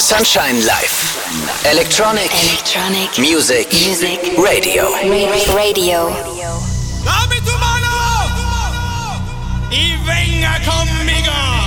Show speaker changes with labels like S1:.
S1: Sunshine Live. Electronic Music Radio.
S2: Dame tu mano y venga conmigo.